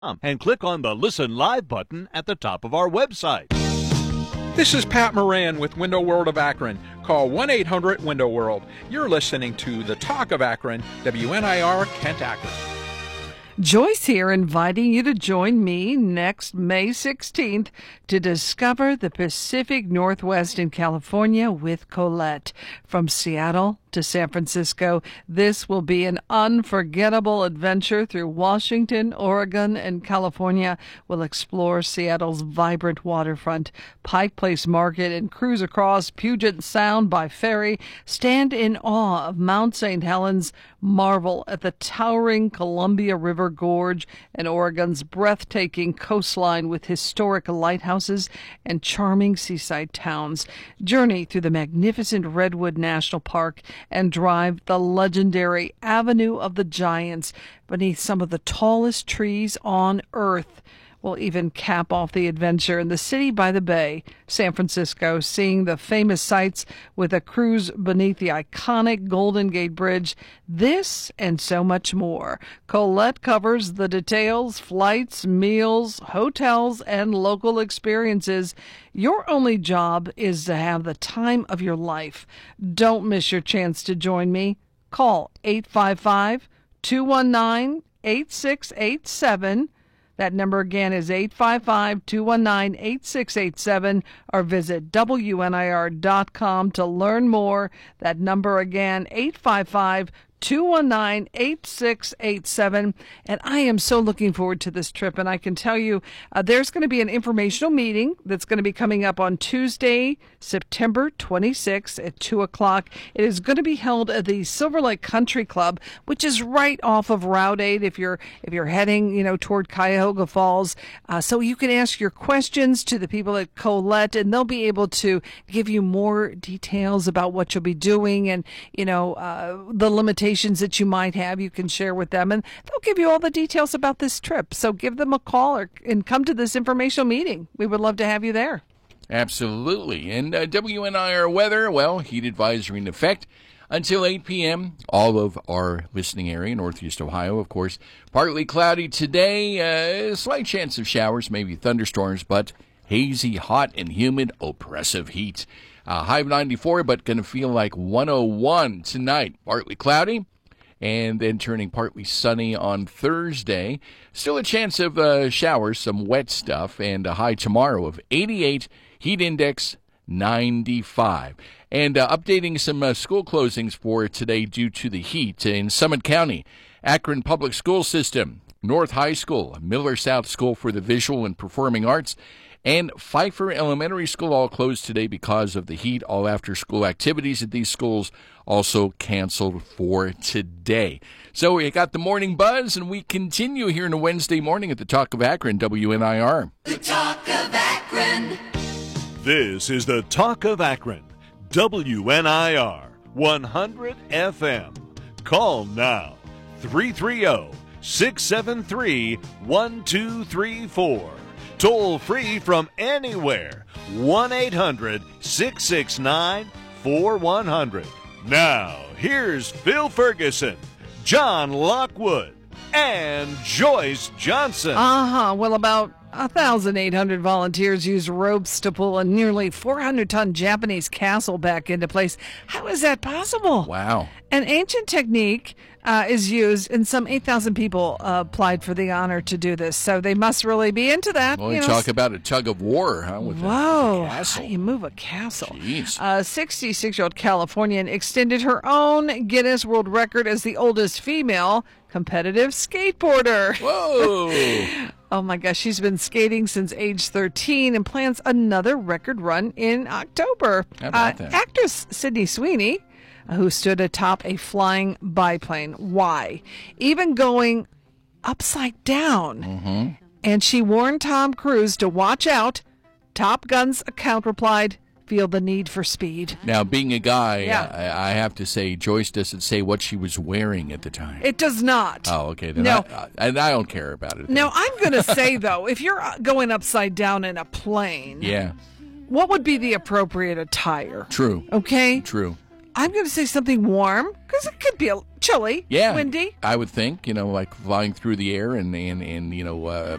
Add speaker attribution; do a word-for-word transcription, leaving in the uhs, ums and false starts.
Speaker 1: and click on the Listen Live button at the top of our website.
Speaker 2: This is Pat Moran with Window World of Akron. Call one eight hundred window world. You're listening to The Talk of Akron, W N I R Kent Akron.
Speaker 3: Joyce here, inviting you to join me next May sixteenth to discover the Pacific Northwest in California with Colette. From Seattle to San Francisco, this will be an unforgettable adventure through Washington, Oregon, and California. We'll explore Seattle's vibrant waterfront, Pike Place Market, and cruise across Puget Sound by ferry. Stand in awe of Mount Saint Helens, marvel at the towering Columbia River Gorge and Oregon's breathtaking coastline with historic lighthouses and charming seaside towns. Journey through the magnificent Redwood National Park and drive the legendary Avenue of the Giants beneath some of the tallest trees on Earth. We'll even cap off the adventure in the city by the bay, San Francisco, seeing the famous sights with a cruise beneath the iconic Golden Gate Bridge. This and so much more. Colette covers the details, flights, meals, hotels, and local experiences. Your only job is to have the time of your life. Don't miss your chance to join me. Call eight five five, two one nine, eight six eight seven. That number again is eight five five, two one nine, eight six eight seven, or visit W N I R dot com to learn more. That number again, eight five five, two one nine, eight six eight seven. And I am so looking forward to this trip. And I can tell you uh, there's going to be an informational meeting that's going to be coming up on Tuesday, September twenty-sixth at two o'clock. It is going to be held at the Silver Lake Country Club, which is right off of Route eight if you're if you're heading, you know, toward Cuyahoga Falls. Uh, so you can ask your questions to the people at Colette, and they'll be able to give you more details about what you'll be doing and, you know, uh, the limitations that you might have. You can share with them, and they'll give you all the details about this trip. So give them a call or and come to this informational meeting. We would love to have you there.
Speaker 4: Absolutely. And uh, W N I R weather, well, heat advisory in effect until eight p.m. All of our listening area, Northeast Ohio, of course. Partly cloudy today, a uh, slight chance of showers, maybe thunderstorms, but hazy, hot, and humid, oppressive heat. Uh, high of ninety-four, but going to feel like one oh one tonight. Partly cloudy, and then turning partly sunny on Thursday. Still a chance of uh, showers, some wet stuff, and a high tomorrow of eighty-eight, heat index ninety-five. And uh, updating some uh, school closings for today due to the heat in Summit County. Akron Public School System, North High School, Miller South School for the Visual and Performing Arts, and Pfeiffer Elementary School all closed today because of the heat. All after-school activities at these schools also canceled for today. So we got the morning buzz, and we continue here in a Wednesday morning at the Talk of Akron, W N I R.
Speaker 5: The Talk of Akron.
Speaker 1: This is the Talk of Akron, W N I R, one hundred F M. Call now, three three zero, six seven three, one two three four. Toll free from anywhere, one eight hundred, six six nine, four one zero zero. Now, here's Phil Ferguson, John Lockwood, and Joyce Johnson.
Speaker 3: Uh-huh. Well, about one thousand eight hundred volunteers used ropes to pull a nearly four hundred ton Japanese castle back into place. How is that possible?
Speaker 4: Wow.
Speaker 3: An ancient technique uh, is used, and some eight thousand people uh, applied for the honor to do this. So they must really be into that.
Speaker 4: Well,
Speaker 3: you
Speaker 4: you
Speaker 3: know.
Speaker 4: talk about a tug of war, huh? With
Speaker 3: Whoa.
Speaker 4: a, with a castle.
Speaker 3: How do you move a castle?
Speaker 4: Jeez.
Speaker 3: A sixty-six-year-old Californian extended her own Guinness World Record as the oldest female competitive skateboarder.
Speaker 4: Whoa.
Speaker 3: Oh, my gosh. She's been skating since age thirteen and plans another record run in October.
Speaker 4: How about
Speaker 3: uh,
Speaker 4: that?
Speaker 3: Actress Sydney Sweeney, who stood atop a flying biplane. Why? Even going upside down.
Speaker 4: Mm-hmm.
Speaker 3: And she warned Tom Cruise to watch out. Top Gun's account replied, feel the need for speed.
Speaker 4: Now, being a guy,
Speaker 3: Yeah.
Speaker 4: I, I have to say, Joyce doesn't say what she was wearing at the time.
Speaker 3: It does not.
Speaker 4: Oh, okay. Then
Speaker 3: No.
Speaker 4: I, I, and I don't care about it.
Speaker 3: Now, I'm going to say, though, if you're going upside down in a plane,
Speaker 4: Yeah,
Speaker 3: what would be the appropriate attire?
Speaker 4: true.
Speaker 3: Okay?
Speaker 4: True.
Speaker 3: I'm going to say something warm, because it could be a, Chilly.
Speaker 4: Yeah,
Speaker 3: Windy.
Speaker 4: I would think, you know, like flying through the air and and, and you know, uh,